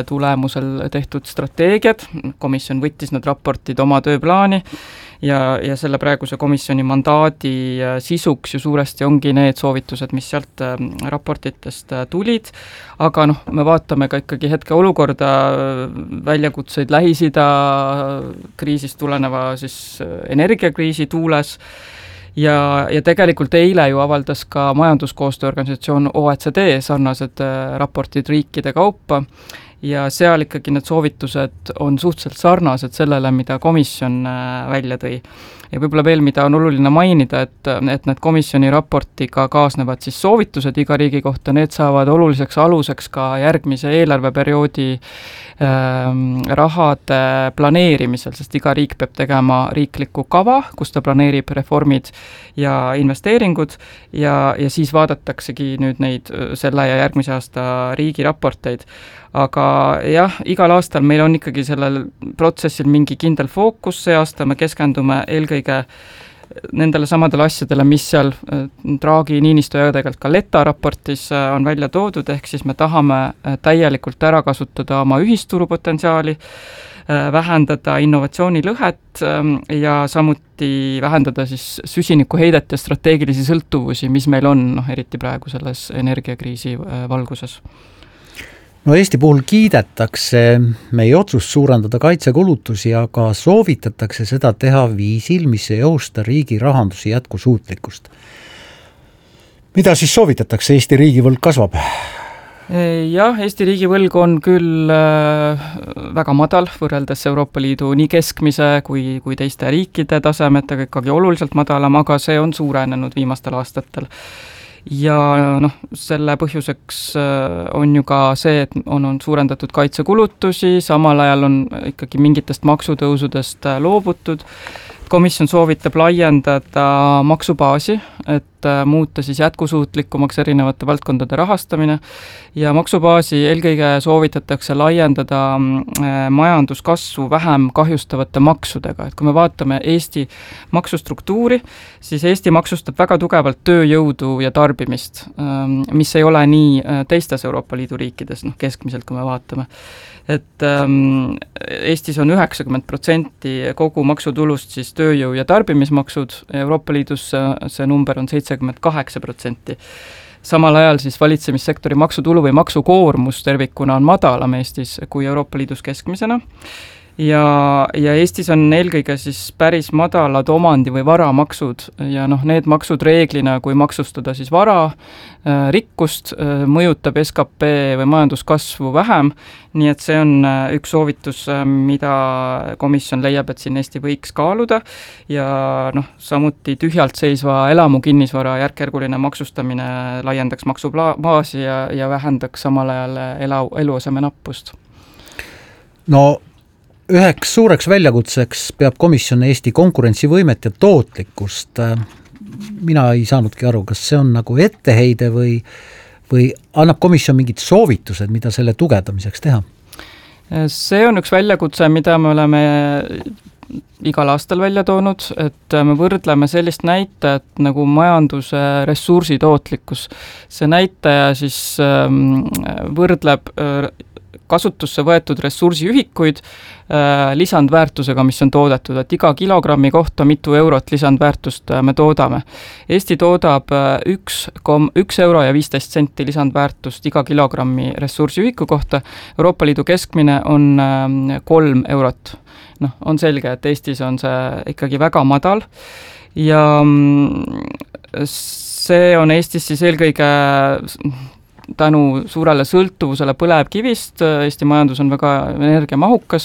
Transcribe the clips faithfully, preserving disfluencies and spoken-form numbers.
tulemusel tehtud strateegiad, komisjon võttis need raportid oma tööplaani ja, ja selle praeguse komisjoni mandaadi sisuks ju suuresti ongi need soovitused, mis sealt raportitest tulid, aga noh, me vaatame ka ikkagi hetke olukorda, väljakutseid Lähis-Ida kriisist tuleneva siis energiakriisi tuules, Ja, ja tegelikult eile ju avaldas ka majanduskoostööorganisatsioon O E C D sarnased raportid riikide kaupa ja seal ikkagi need soovitused on suhteliselt sarnased sellele, mida komisjon välja tõi. Ja võib-olla veel, mida on oluline mainida, et, et need komisjoni raportiga kaasnevad siis soovitused iga riigi kohta, need saavad oluliseks aluseks ka järgmise eelarveperioodi ähm, rahade planeerimisel, sest iga riik peab tegema riikliku kava, kus ta planeerib reformid ja investeeringud ja, ja siis vaadataksegi nüüd neid selle ja järgmise aasta riigi raporteid. Aga jah, igal aastal meil on ikkagi sellel protsessil mingi kindel fookus, see aasta me keskendume eelkõige nendele samadele asjadele, mis seal Draghi, Niinistö ja tegelikult ka Letta raportis on välja toodud, ehk siis me tahame täielikult ära kasutada oma ühisturu potentsiaali, vähendada innovatsioonilõhet ja samuti vähendada siis süsinikuheidet ja strateegilisi sõltuvusi, mis meil on, noh, eriti praegu selles energiakriisi valguses. No Eesti puhul kiidetakse meie otsust suurendada kaitsekulutusi, aga soovitatakse seda teha viisil, mis ei ohusta riigi rahanduse jätkusuutlikkust. Mida siis soovitatakse? Eesti riigivõlg kasvab? Jah, Eesti riigivõlg on küll väga madal võrreldes Euroopa Liidu nii keskmise kui, kui teiste riikide tasemetega ikkagi oluliselt madalam, aga see on suurenenud viimastel aastatel. Ja noh, selle põhjuseks on ju ka see, et on, on suurendatud kaitsekulutusi, samal ajal on ikkagi mingitest maksutõusudest loobutud. Komisjon soovitab laiendada maksubaasi, et muuta siis jätkusuutlikumaks erinevate valdkondade rahastamine ja maksubaasi eelkõige soovitatakse laiendada majanduskasvu vähem kahjustavate maksudega, et kui me vaatame Eesti maksustruktuuri, siis Eesti maksustab väga tugevalt tööjõudu ja tarbimist, mis ei ole nii teistes Euroopa Liidu riikides, noh keskmiselt kui me vaatame. Et ähm, Eestis on üheksakümmend protsenti kogu maksutulust siis tööjõu ja tarbimismaksud, Euroopa Liidus see number on seitsekümmend kaheksa protsenti. Samal ajal siis valitsemissektori maksutulu või maksukoormus tervikuna on madalam Eestis kui Euroopa Liidus keskmisena. Ja, ja Eestis on eelkõige siis päris madalad omandi- või varamaksud ja noh, need maksud reeglina, kui maksustada siis vara, rikkust, mõjutab S K P või majanduskasvu vähem, nii et see on üks soovitus, mida komisjon leiab, et siin Eesti võiks kaaluda ja noh, samuti tühjalt seisva elamu kinnisvara järkjärguline maksustamine laiendaks maksubaasi ja, ja vähendaks samal ajal elu, eluaseme nappust. No üheks suureks väljakutseks peab komisjon Eesti konkurentsivõimet ja tootlikkust. Mina ei saanudki aru, kas see on nagu etteheide või, või annab komisjon mingid soovitused, mida selle tugevdamiseks teha? See on üks väljakutse, mida me oleme igal aastal välja toonud, et me võrdleme sellist näitajat nagu majanduse ressursitootlikkus. See näitaja siis võrdleb kasutusse võetud ressursiühikuid äh, lisandväärtusega, mis on toodetud, et iga kilogrammi kohta mitu eurot lisandväärtust äh, me toodame. Eesti toodab üks, üks euro ja viisteist senti lisandväärtust iga kilogrammi ressursiühiku kohta. Euroopa Liidu keskmine on äh, kolm eurot. Noh, on selge, et Eestis on see ikkagi väga madal ja mm, see on Eestis siis eelkõige tänu suurele sõltuvusele põlevkivist, Eesti majandus on väga energiamahukas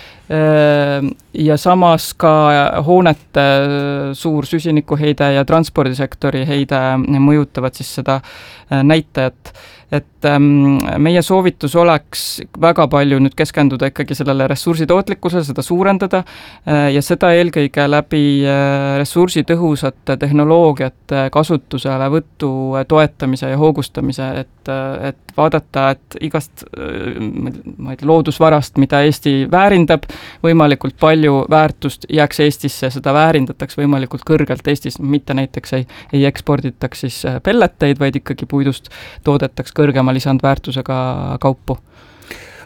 ja samas ka hoonete suur süsinikuheide ja transpordisektori heide mõjutavad siis seda näitajat. Et meie soovitus oleks väga palju nüüd keskenduda ikkagi sellele ressursitootlikkusele, seda suurendada ja seda eelkõige läbi ressursitõhusate tehnoloogiate kasutusele võttu toetamise ja hoogustamise, et, et vaadata, et igast ma ei tea, loodusvarast, mida Eesti väärindab, võimalikult palju väärtust jääks Eestisse, seda väärindataks võimalikult kõrgelt Eestis, mitte näiteks ei, ei eksporditaks siis pelleteid, vaid ikkagi puidust toodetaks kõrgema lisandväärtusega kaupu.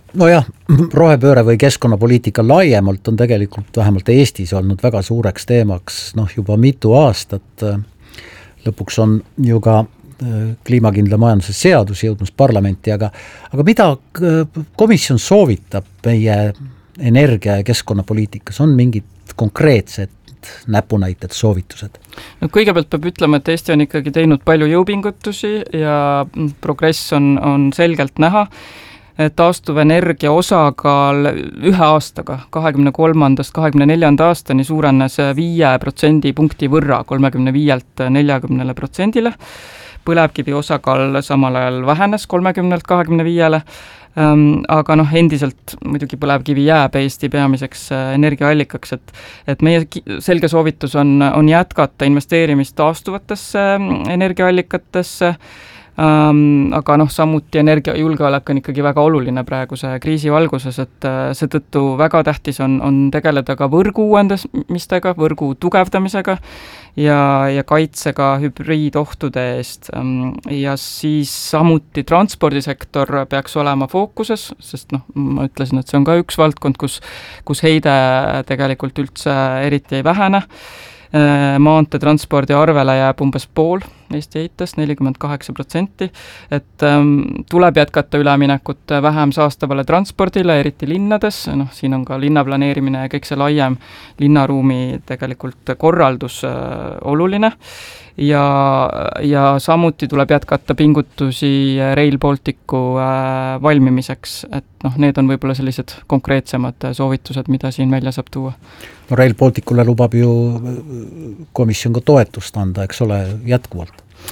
nojah, rohepööre või keskkonnapoliitika laiemalt on tegelikult vähemalt Eestis olnud väga suureks teemaks noh, juba mitu aastat. Lõpuks on ju ka kliimakindla majanduse seadus jõudmas parlamenti, aga, aga mida komisjon soovitab meie energia- ja keskkonnapoliitikas, on mingid konkreetsed näpunäited, soovitused? No kõigepealt peab ütlema, et Eesti on ikkagi teinud palju jõupingutusi ja progress on, on selgelt näha. Taastuvenergia osakaal ühe aastaga, kahekümne kolmandast kahekümne neljanda aastani suurenes viie protsendi punkti võrra, kolmekümne viielt neljakümnele protsendile. Põlevkivi osakaal samal ajal vähenes kolmekümnelt kahekümne viiele, aga noh, endiselt muidugi põlevkivi jääb Eesti peamiseks energiaallikaks, et, et meie selge soovitus on, on jätkata investeerimist taastuvatesse energiaallikatesse, ähm, aga noh, samuti energiajulgeolek on ikkagi väga oluline praeguse kriisi valguses, et seetõttu väga tähtis on, on tegeleda ka võrgu uuendamistega, võrgu tugevdamisega ja, ja kaitsega hübriidohtude eest. Ja siis samuti transpordisektor peaks olema fookuses, sest noh, ma ütlesin, et see on ka üks valdkond, kus, kus heide tegelikult üldse eriti ei vähene. Maanteetranspordi arvele jääb umbes pool Eesti heitest, nelikümmend kaheksa protsenti, et ähm, tuleb jätkata üleminekut vähem saastavale transpordile, eriti linnades, noh, siin on ka linnaplaneerimine ja kõik see laiem linnaruumi tegelikult korraldus äh, oluline ja, ja samuti tuleb jätkata pingutusi Rail Balticu äh, valmimiseks, et noh, need on võib-olla sellised konkreetsemad soovitused, mida siin välja saab tuua. No Rail Balticule lubab ju komisjon ka toetust anda, eks ole, jätkuvalt.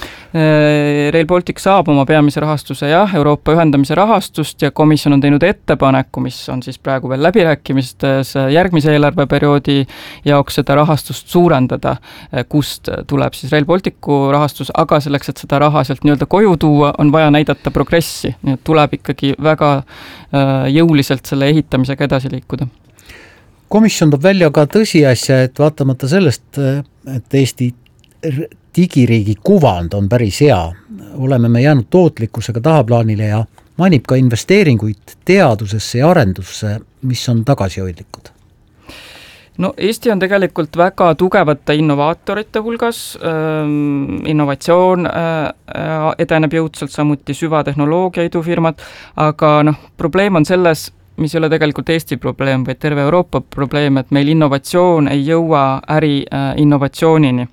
Rail Baltic saab oma peamise rahastuse jah, Euroopa ühendamise rahastust ja komisjon on teinud ettepaneku, mis on siis praegu veel läbirääkimistes järgmise eelarveperioodi jaoks seda rahastust suurendada, kust tuleb siis Rail Balticu rahastus, aga selleks, et seda raha sealt nii-öelda koju tuua, on vaja näidata progressi, nii et tuleb ikkagi väga jõuliselt selle ehitamisega edasi liikuda. Komisjon toob välja ka tõsiasja, et vaatamata sellest, et Eesti digiriigi kuvand on päris hea, oleme me jäänud tootlikkusega tahaplaanile ja mainib ka investeeringuid teadusesse ja arendusse, mis on tagasihoidlikud. No Eesti on tegelikult väga tugevate innovaatorite hulgas, innovatsioon edeneb jõudsalt, samuti süvatehnoloogia idufirmad, aga noh, probleem on selles, mis ei ole tegelikult Eesti probleem, vaid terve Euroopa probleem, et meil innovatsioon ei jõua äri innovatsioonini.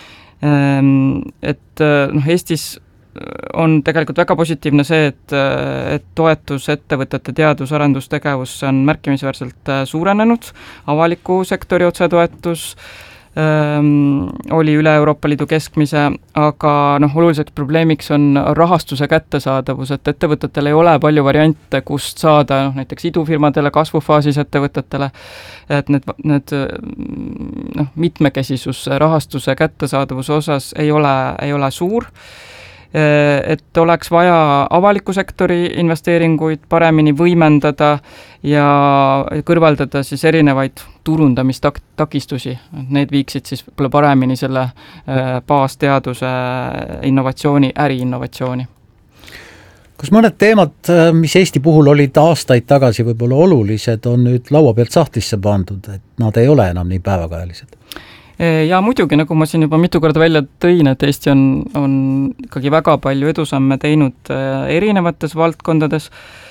Et noh, Eestis on tegelikult väga positiivne see, et, et toetus ettevõtete teadus-arendustegevus on märkimisväärselt suurenenud, avaliku sektori otsetoetus ähm, oli üle Euroopa Liidu keskmise, aga noh, oluliseks probleemiks on rahastuse kättesaadavus, et ettevõtetel ei ole palju variante, kust saada noh, näiteks idufirmadele, kasvufaasis ettevõtetele, et need, need noh, mitmekesisus rahastuse kättesaadavuse osas ei ole, ei ole suur, et oleks vaja avaliku sektori investeeringuid paremini võimendada ja kõrvaldada siis erinevaid turundamistakistusi. Need viiksid siis paremini selle baasteaduse innovatsiooni, äriinnovatsiooni. Kas mõned teemad, mis Eesti puhul olid aastaid tagasi võib-olla olulised, on nüüd laua pealt sahtlisse pandud, et nad ei ole enam nii päevakajalised? Ja muidugi, nagu ma siin juba mitu korda välja tõin, et Eesti on, on ikkagi väga palju edusamme teinud erinevates valdkondades.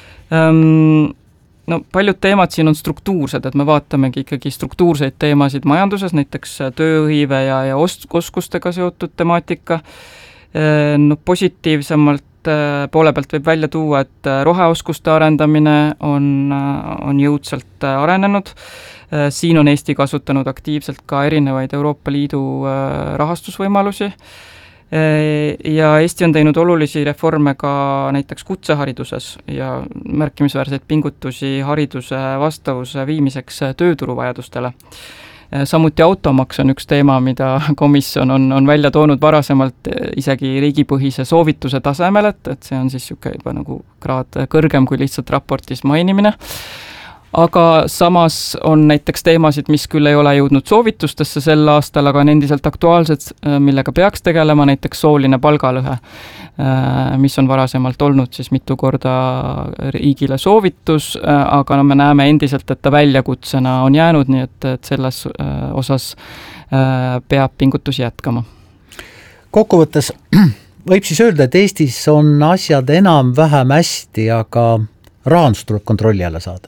No, paljud teemad siin on struktuursed, et me vaatamegi ikkagi struktuurseid teemasid majanduses, näiteks tööhõive ja, ja os- oskustega seotud temaatika. No, positiivsemalt poole pealt võib välja tuua, et roheoskuste arendamine on, on jõudsalt arenenud. Siin on Eesti kasutanud aktiivselt ka erinevaid Euroopa Liidu rahastusvõimalusi ja Eesti on teinud olulisi reforme ka näiteks kutsehariduses ja märkimisväärseid pingutusi hariduse vastavuse viimiseks tööturu vajadustele. Samuti automaks on üks teema, mida komisjon on, on välja toonud varasemalt isegi riigipõhise soovituse tasemel, et, et see on siis juba nagu kraad kõrgem kui lihtsalt raportis mainimine. aga samas on näiteks teemasid, mis küll ei ole jõudnud soovitustesse sel aastal, aga on endiselt aktuaalsed, millega peaks tegelema, näiteks sooline palgalõhe, mis on varasemalt olnud siis mitu korda riigile soovitus, aga no me näeme endiselt, et ta väljakutsena on jäänud, nii et, et selles osas peab pingutusi jätkama. Kokkuvõttes võib siis öelda, et Eestis on asjad enam-vähem hästi, aga rahandus tuleb kontrolli alla saada.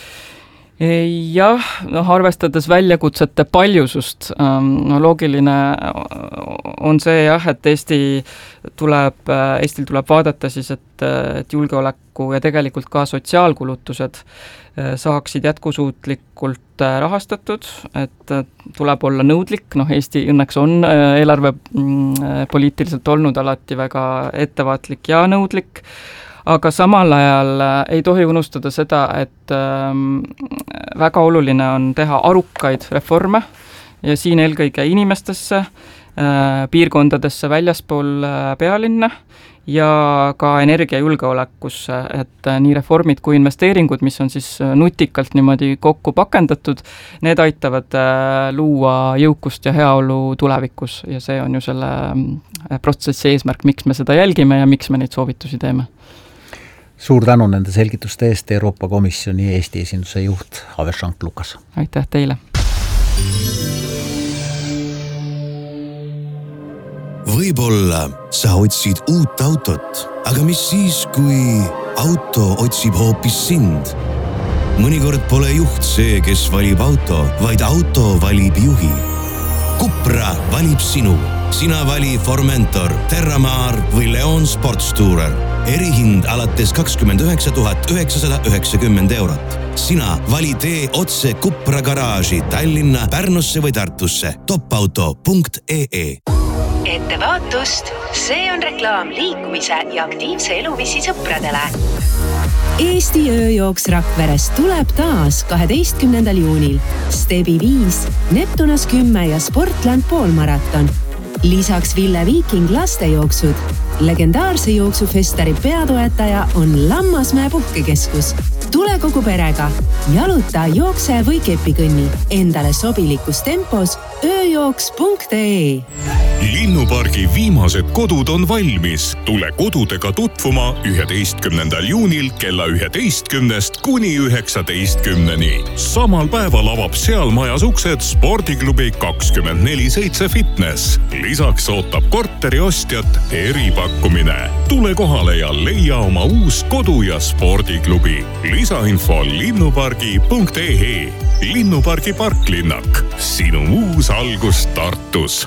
Jah, noh, arvestades väljakutsete paljusust, no loogiline on see jah, et Eesti tuleb, Eestil tuleb vaadata siis, et, et julgeoleku ja tegelikult ka sotsiaalkulutused saaksid jätkusuutlikult rahastatud, et tuleb olla nõudlik, noh Eesti õnneks on eelarve poliitiliselt olnud alati väga ettevaatlik ja nõudlik, aga samal ajal ei tohi unustada seda, et väga oluline on teha arukaid reforme ja siin eelkõige inimestesse, piirkondadesse väljaspool pealinna ja ka energiajulgeolekusse, et nii reformid kui investeeringud, mis on siis nutikalt niimoodi kokku pakendatud, need aitavad luua jõukust ja heaolu tulevikus ja see on ju selle protsessi eesmärk, miks me seda jälgime ja miks me neid soovitusi teeme. Suur tänu nende selgituste eest, Euroopa Komisjoni Eesti esinduse juht Avešank Lukas. Aitäh teile! Võib-olla sa otsid uut autot, aga mis siis, kui auto otsib hoopis sind? Mõnikord pole juht see, kes valib auto, vaid auto valib juhi. Cupra valib sinu. Sina vali Formentor, Terramar või Leon Sportstourer. Erihind alates kakskümmend üheksa tuhat üheksasada üheksakümmend eurot. Sina vali tee otse Cupra garaaži Tallinna, Pärnusse või Tartusse. topauto punkt ee. Ettevaatust, see on reklaam liikumise ja aktiivse eluviisi sõpradele. Eesti ööjooks Rakveres tuleb taas kaheteistkümnendal juunil. Stebi viis, Neptunas kümme ja Sportland poolmaraton. Lisaks Ville Viiking lastejooksud. Legendaarse jooksufestari peatoetaja on Lammasmäe puhkekeskus. Tule kogu perega. Jaluta, jookse või kepikõnni. Endale sobilikus tempos ööjooks punkt ee. Linnupargi viimased kodud on valmis. Tule kodudega tutvuma üheteistkümnendal juunil kella üheteistkümnest kuni üheksateistkümneni. Samal päeval avab seal majas uksed spordiklubi kakskümmend neli seitse fitness. Lisaks ootab korteri ostjat eripakkumine. Tule kohale ja leia oma uus kodu- ja spordiklubi. Lisainfo linnupargi punkt ee. Linnupargi parklinnak. Sinu uus algus Tartus.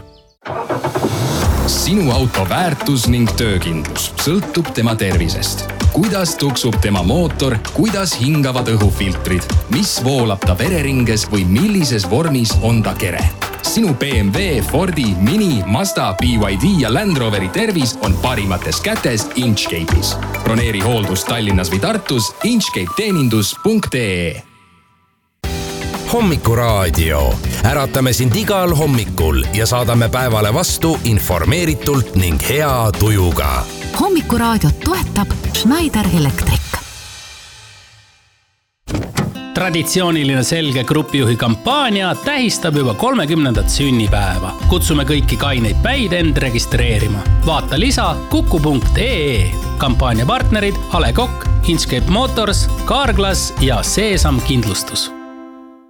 Sinu auto väärtus ning töökindlus sõltub tema tervisest. Kuidas tuksub tema mootor, kuidas hingavad õhufiltrid, mis voolab ta vereringes või millises vormis on ta kere. Sinu B M W, Fordi, Mini, Mazda, B Y D ja Land Roveri tervis on parimates kätes Inchcape'is. Broneeri hooldus Tallinnas või Tartus inchcape teenindus punkt ee. Hommikuraadio. Äratame sind igal hommikul ja saadame päevale vastu informeeritult ning hea tujuga. Hommikuraadiot toetab Schneider Electric. Traditsiooniline selge grupijuhi kampaania tähistab juba kolmekümnendat sünnipäeva. Kutsume kõiki kaineid päid end registreerima. Vaata lisa kuku punkt ee. Kampaania partnerid Ale Kokk, Inchcape Motors, Carglass ja Seesam kindlustus.